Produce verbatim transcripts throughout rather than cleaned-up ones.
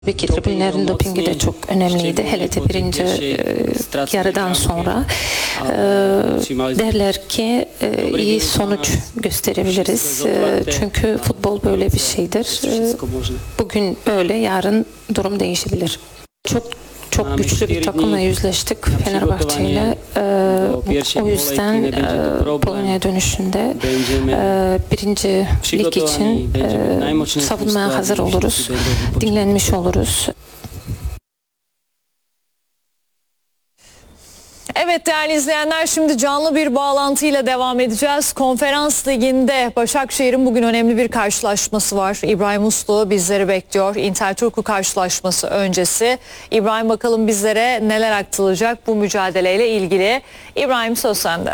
Tabii ki tribünlerin dopingi de çok önemliydi. Hele de birinci e, yarıdan sonra e, derler ki e, iyi sonuç gösterebiliriz. E, çünkü futbol böyle bir şeydir. E, bugün öyle, yarın durum değişebilir. Çok çok güçlü bir takımla yüzleştik, Fenerbahçe ile. E, o yüzden e, Polonya dönüşünde e, birinci lig için e, savunmaya hazır oluruz, dinlenmiş oluruz. Evet değerli izleyenler, şimdi canlı bir bağlantıyla devam edeceğiz. Konferans Ligi'nde Başakşehir'in bugün önemli bir karşılaşması var. İbrahim Uslu bizleri bekliyor. Inter Turku karşılaşması öncesi. İbrahim, bakalım bizlere neler aktarılacak bu mücadeleyle ilgili. İbrahim, söz sende.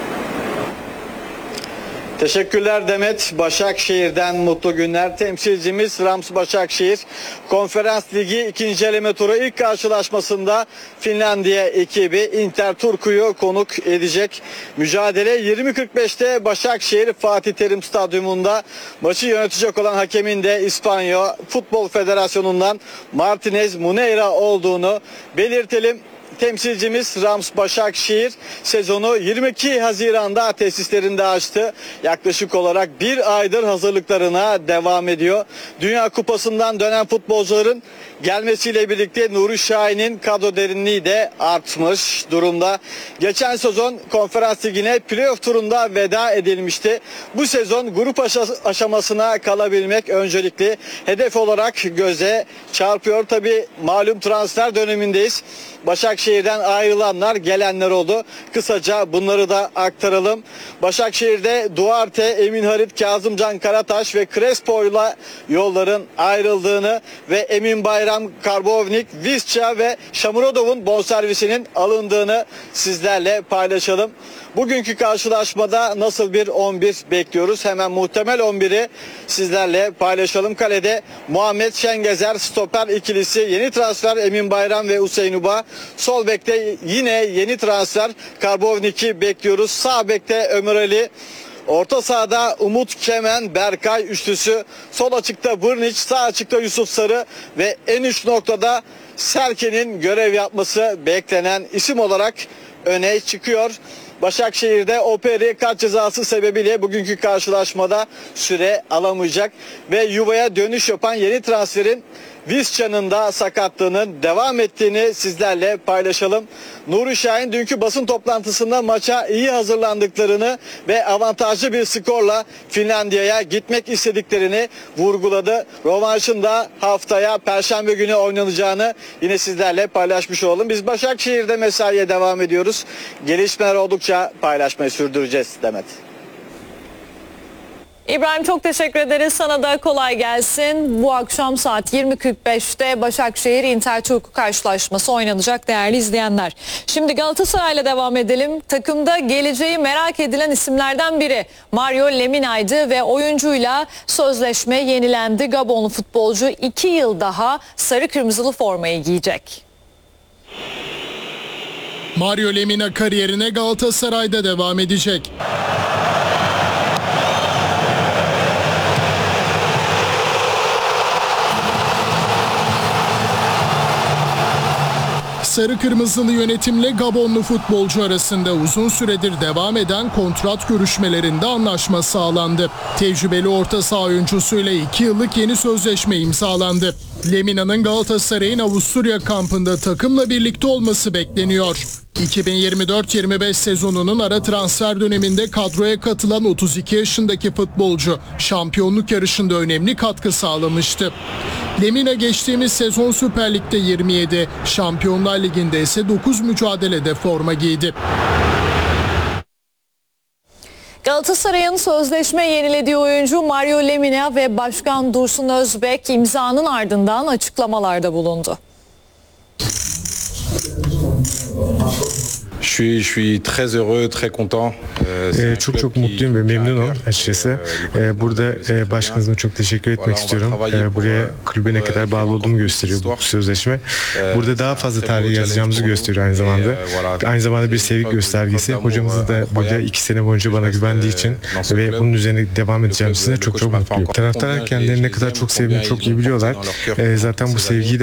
Teşekkürler Demet. Başakşehir'den mutlu günler. Temsilcimiz Rams Başakşehir Konferans Ligi ikinci eleme turu ilk karşılaşmasında Finlandiya ekibi Inter Turku'yu konuk edecek. Mücadele yirmi kırk beşte Başakşehir Fatih Terim Stadyumunda. Maçı yönetecek olan hakemin de İspanya Futbol Federasyonu'ndan Martinez Muneira olduğunu belirtelim. Temsilcimiz Rams Başakşehir sezonu yirmi iki Haziran'da tesislerinde açtı. Yaklaşık olarak bir aydır hazırlıklarına devam ediyor. Dünya Kupası'ndan dönen futbolcuların gelmesiyle birlikte Nuri Şahin'in kadro derinliği de artmış durumda. Geçen sezon Konferans Ligi'ne playoff turunda veda edilmişti. Bu sezon grup aşamasına kalabilmek öncelikli hedef olarak göze çarpıyor. Tabii malum transfer dönemindeyiz. Başakşehir'den ayrılanlar, gelenler oldu. Kısaca bunları da aktaralım. Başakşehir'de Duarte, Emin Harit, Kazımcan Karataş ve Crespo ile yolların ayrıldığını ve Emin Bayram, Karbovnik, Visca ve Şamurodov'un bonservisinin alındığını sizlerle paylaşalım. Bugünkü karşılaşmada nasıl bir on bir bekliyoruz? Hemen muhtemel on biri sizlerle paylaşalım. Kalede Muhammed Şengezer, stoper ikilisi yeni transfer Emin Bayram ve Hüseyin Uba. Sol bekte yine yeni transfer Karbovnik'i bekliyoruz. Sağ bekte Ömer Ali. Orta sahada Umut Kemen, Berkay üçlüsü. Sol açıkta Brnic, sağ açıkta Yusuf Sarı ve en üst noktada Serken'in görev yapması beklenen isim olarak öne çıkıyor. Başakşehir'de Operi kart cezası sebebiyle bugünkü karşılaşmada süre alamayacak ve yuvaya dönüş yapan yeni transferin Visca'nın da sakatlığının devam ettiğini sizlerle paylaşalım. Nuri Şahin dünkü basın toplantısında maça iyi hazırlandıklarını ve avantajlı bir skorla Finlandiya'ya gitmek istediklerini vurguladı. Rövanşın da haftaya Perşembe günü oynanacağını yine sizlerle paylaşmış olalım. Biz Başakşehir'de mesaiye devam ediyoruz. Gelişmeler oldukça paylaşmayı sürdüreceğiz Demet. İbrahim, çok teşekkür ederiz. Sana da kolay gelsin. Bu akşam saat yirmi kırk beşte Başakşehir Inter Turku karşılaşması oynanacak değerli izleyenler. Şimdi Galatasaray'la devam edelim. Takımda geleceği merak edilen isimlerden biri Mario Lemina'ydı ve oyuncuyla sözleşme yenilendi. Gabonlu futbolcu iki yıl daha sarı kırmızılı formayı giyecek. Mario Lemina kariyerine Galatasaray'da devam edecek. Sarı kırmızılı yönetimle Gabonlu futbolcu arasında uzun süredir devam eden kontrat görüşmelerinde anlaşma sağlandı. Tecrübeli orta saha oyuncusuyla iki yıllık yeni sözleşme imzalandı. Lemina'nın Galatasaray'ın Avusturya kampında takımla birlikte olması bekleniyor. iki bin yirmi dört yirmi beş sezonunun ara transfer döneminde kadroya katılan otuz iki yaşındaki futbolcu şampiyonluk yarışında önemli katkı sağlamıştı. Lemina geçtiğimiz sezon Süper Lig'de yirmi yedi, Şampiyonlar Ligi'nde ise dokuz mücadelede forma giydi. Galatasaray'ın sözleşme yenilediği oyuncu Mario Lemina ve Başkan Dursun Özbek imzanın ardından açıklamalarda bulundu. Je suis, je suis très heureux, très content. Ee, çok çok mutluyum ve memnunum açıkçası. Ee, burada e, başkanımıza çok teşekkür etmek istiyorum. Ee, buraya kulübe ne kadar bağlı olduğumu gösteriyor bu sözleşme. Burada daha fazla tarih yazacağımızı gösteriyor aynı zamanda. Aynı zamanda bir sevgi göstergesi. Hocamız da burada iki sene boyunca bana güvendiği için ve bunun üzerine devam edeceğim size çok çok mutluyum. Taraftarlar kendilerini ne kadar çok sevdiğini çok iyi biliyorlar. Ee, zaten bu sevgiyi de